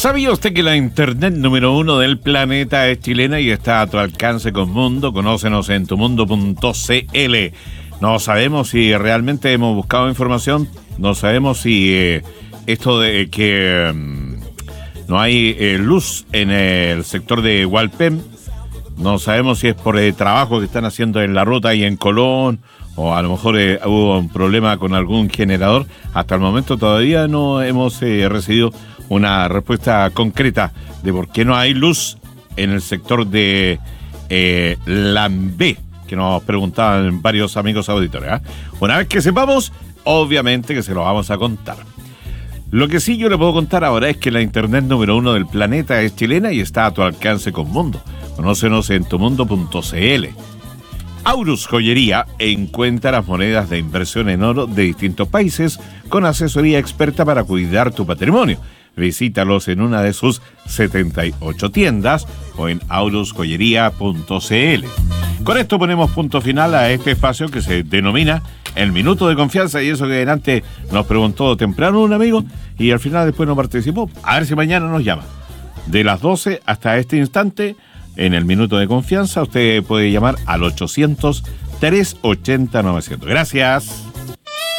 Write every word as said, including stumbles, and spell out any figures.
¿Sabía usted que la internet número uno del planeta es chilena y está a tu alcance con Mundo? Conócenos en tumundo punto cl. No sabemos si realmente hemos buscado información, no sabemos si eh, esto de que eh, no hay eh, luz en el sector de Hualpén, no sabemos si es por el trabajo que están haciendo en la ruta y en Colón, o a lo mejor eh, hubo un problema con algún generador. Hasta el momento todavía no hemos eh, recibido una respuesta concreta de por qué no hay luz en el sector de eh, Lambé, que nos preguntaban varios amigos auditores, ¿eh? Una vez que sepamos, obviamente que se lo vamos a contar. Lo que sí yo le puedo contar ahora es que la internet número uno del planeta es chilena y está a tu alcance con Mundo. Conócenos en tumundo punto cl. Aurus Joyería encuentra las monedas de inversión en oro de distintos países con asesoría experta para cuidar tu patrimonio. Visítalos en una de sus setenta y ocho tiendas o en aurus joyería punto cl. Con esto ponemos punto final a este espacio que se denomina El Minuto de Confianza, y eso que delante nos preguntó temprano un amigo y al final después no participó. A ver si mañana nos llama. De las doce hasta este instante, en El Minuto de Confianza, usted puede llamar al ochocientos, trescientos ochenta, novecientos. Gracias.